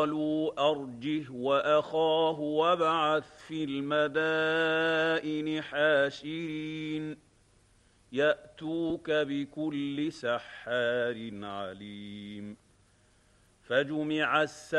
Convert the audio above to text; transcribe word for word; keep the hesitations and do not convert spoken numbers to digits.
قالوا أرجه وأخاه وابعث في المدائن حاشرين يأتوك بكل سحار عليم فجمع السحرة